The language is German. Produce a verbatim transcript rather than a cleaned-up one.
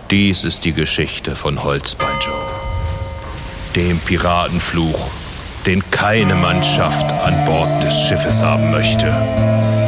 Dies ist die Geschichte von Holzbein Joe, dem Piratenfluch, den keine Mannschaft an Bord des Schiffes haben möchte.